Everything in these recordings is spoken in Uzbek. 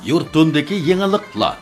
yurtundaki yeniliklar.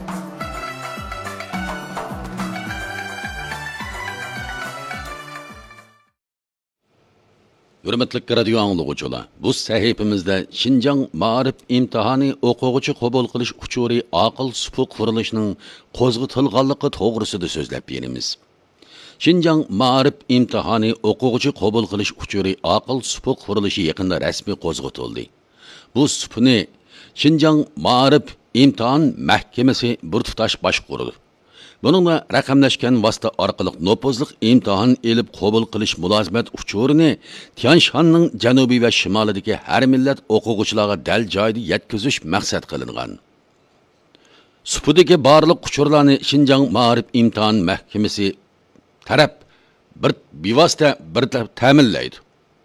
Hürmetli radio anlıqçılar, bu sahifimizde Şinjan Ma'arif imtihani o'quvchi qabul qilish uchuri aql supuq qurilishning qo'zg'atilganligi to'g'risida so'zlab beramiz. Şinjan Ma'arif imtihani o'quvchi qabul qilish uchuri aql supuq qurilishi yaqinda rasmiy qo'zg'atildi. Bu supni Şinjan Ma'arif imtihan mahkamasi bir tutash boshqardi. Bununla raqamlashgan vosita orqali nopozliq imtihon elib qabul qilish mulozimat uchurini Tianshanning janubiy va shimolidagi har millat o'quvchilarga dal joyda yetkazish maqsad qilingan. Supudagi barliq uchurlarni Şinjan Ma'arif imtihon mahkamasi taraf bir bevosita bir ta'minlaydi.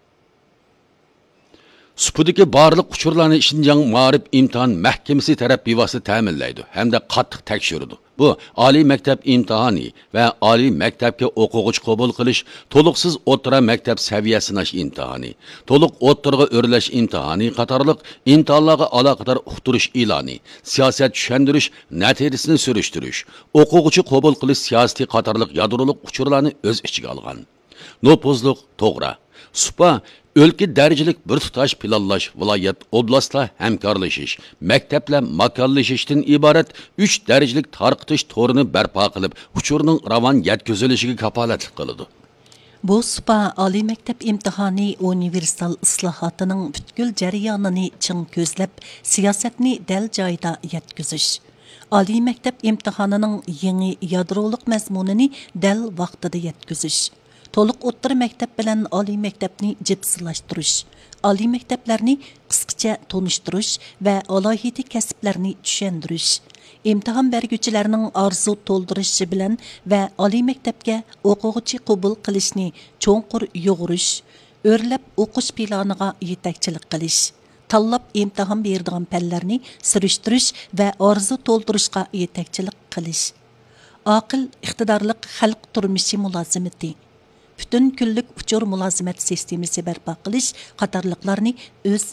Supudagi barliq uchurlarni Şinjan Ma'arif imtihon mahkamasi taraf bevosita ta'minlaydi hamda qattiq tekshiradi. Bu oliy maktab imtihoni va oliy maktabga o'quvchi qabul qilish, to'liqsiz o'rta maktab saviyasi sinash imtihoni, to'liq o'rtaga o'rlash imtihoni qatorliq imtihonlarga aloqador uqtirish e'loni, siyosat tushuntirish, natijasini surishtirish, o'quvchi qabul qilish siyosati qatorliq yadroliq uchurlarni o'z ichiga olgan. Nopozliq to'g'ri. Supa Ölkə dərəcəlik bir tutaş planlaş, vilayət, oblastla həmkarlaşış, məktəblə makallaşışdan ibarət 3 dərəcəlik tarqıtış torunu bərpa qılıb, uçurunun ravan yetközülüşüge kapalətlik qılıdı. Bu SUPA Ali Məktəb imtihani universal islahatının bütkül cəryanını çın közləb, siyasətini dəl cayda yetközüş. Ali Məktəb imtihanının yeni yadroluq məzmununu dəl vaxtıda yetközüş. To'liq o'rta maktab bilan oliy maktabni jipslashtirish, oliy maktablarni qisqacha tonishtirish va alohida kasblarni tushuntirish, imtihon beruvchilarning orzu to'ldirishi bilan va oliy maktabga o'quvchi qabul qilishni cho'nqur yo'g'irish, o'rlab o'qish planiga yetakchilik qilish, tanlab imtihon beradigan fanlarni surishtirish va orzu to'ldirishga yetakchilik qilish, aql iqtidorli xalq turmushi mulozimati, bütün kunlik uchur mulozimat sistemasi barpo qilish qatorliqlarni o'z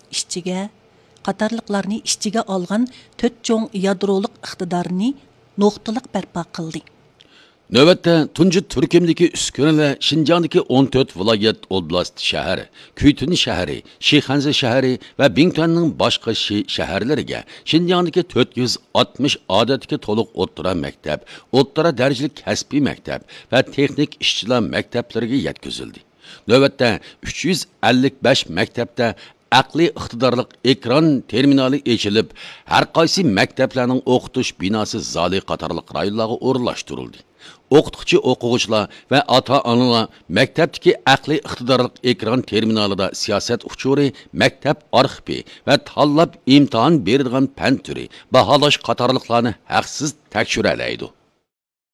ichiga olgan 4 cho'ng yadroliq iqtidorni nuqtaliq barpo qildi. Növbətdə tuncu Türkiyəmdəki üskünələ Şinjandakı 14 vilayət oblast şəhəri, Küytün şəhəri, Şixanzi şəhəri və Bingtuanның başqa şəhərlərinə Şinjandakı 460 adətdəki toluq o'rta məktəb, o'rta dərəcəlik kəsbi məktəb və texnik işçilar məktəblərinə yetkizildi. Növbətdə 355 məktəbdə aqli iqtidorliq ekran terminali ochilib, har qaysi maktablarning o'qitish binosi zali qatorliq rayonlarga o'rnashtirildi. O'qituvchi o'quvchilar va ota-onalar maktabdagi aqli iqtidorliq ekran terminalida siyosat uchuri, maktab arxivi va tanlab imtihon beradigan fan turi, baholash qatorliqlarni haqsiz tekshira oladi.